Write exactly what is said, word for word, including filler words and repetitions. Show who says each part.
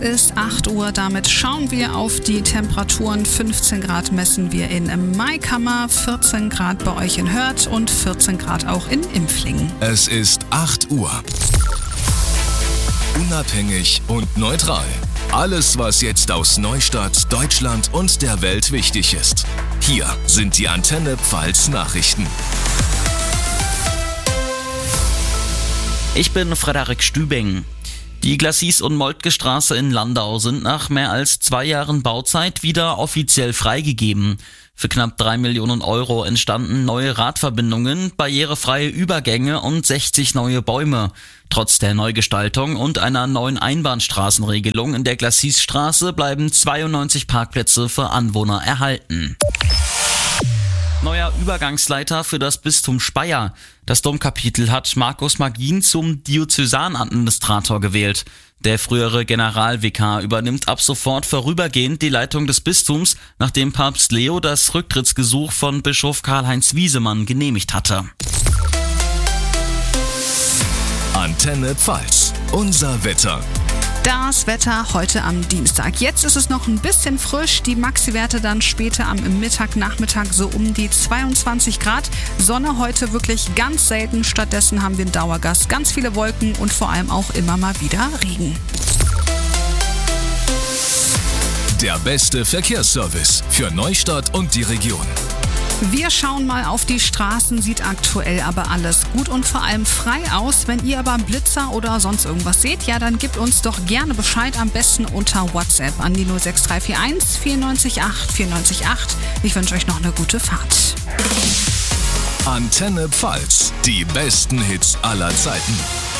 Speaker 1: ist acht Uhr, damit schauen wir auf die Temperaturen. fünfzehn Grad messen wir in Maikammer, vierzehn Grad bei euch in Hörth und vierzehn Grad auch in Impflingen.
Speaker 2: Es ist acht Uhr. Unabhängig und neutral. Alles, was jetzt aus Neustadt, Deutschland und der Welt wichtig ist. Hier sind die Antenne Pfalz Nachrichten.
Speaker 3: Ich bin Frederik Stübing. Die Glacis- und Moltke-Straße in Landau sind nach mehr als zwei Jahren Bauzeit wieder offiziell freigegeben. Für knapp drei Millionen Euro entstanden neue Radverbindungen, barrierefreie Übergänge und sechzig neue Bäume. Trotz der Neugestaltung und einer neuen Einbahnstraßenregelung in der Glacis-Straße bleiben zweiundneunzig Parkplätze für Anwohner erhalten. Neuer Übergangsleiter für das Bistum Speyer. Das Domkapitel hat Markus Magin zum Diözesanadministrator gewählt. Der frühere Generalvikar übernimmt ab sofort vorübergehend die Leitung des Bistums, nachdem Papst Leo das Rücktrittsgesuch von Bischof Karl-Heinz Wiesemann genehmigt hatte.
Speaker 2: Antenne Pfalz. Unser Wetter.
Speaker 1: Das Wetter heute am Dienstag. Jetzt ist es noch ein bisschen frisch, die Maxi-Werte dann später am Mittag, Nachmittag so um die zweiundzwanzig Grad. Sonne heute wirklich ganz selten, stattdessen haben wir einen Dauergast, ganz viele Wolken und vor allem auch immer mal wieder Regen.
Speaker 2: Der beste Verkehrsservice für Neustadt und die Region.
Speaker 1: Wir schauen mal auf die Straßen, sieht aktuell aber alles gut und vor allem frei aus. Wenn ihr aber Blitzer oder sonst irgendwas seht, ja, dann gebt uns doch gerne Bescheid, am besten unter WhatsApp an die null sechs drei vier eins vier neun acht vier neun acht. Ich wünsche euch noch eine gute Fahrt.
Speaker 2: Antenne Pfalz, die besten Hits aller Zeiten.